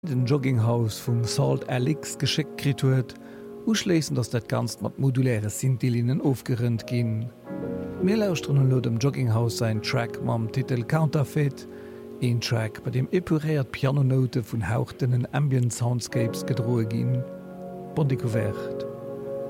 den Jogginghaus vum Salt Alex geschickt krit huet, uschlesen dats dat ganz mat moduläre Sintilinnen aufgerünt ginn. Mir lauschtrunnen lo dem Jogginghaus sein Track mam Titel Counterfeit, een Track, bei dem epuriert Pianonote vun hauchtenen Ambient Soundscapes gedroe ginn. Bon découvert.